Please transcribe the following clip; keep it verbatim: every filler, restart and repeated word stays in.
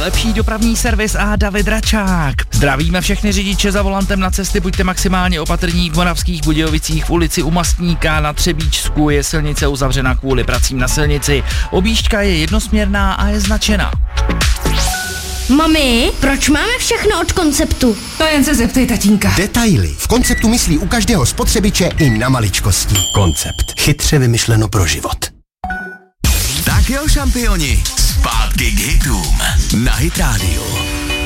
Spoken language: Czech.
nejlepší dopravní servis a David Račák. Zdravíme všechny řidiče za volantem na cesty, buďte maximálně opatrní v Moravských Budějovicích v ulici U Mastníka na Třebíčsku je silnice uzavřena kvůli pracím na silnici. Objížďka je jednosměrná a je značena. Mami, proč máme všechno od Konceptu? To jen se zeptej tatínka. Detaily. V Konceptu myslí u každého spotřebiče i na maličkosti. Koncept. Chytře vymyšleno pro život. Tak jo, šampioni, zpátky k hitům na Hit Radio.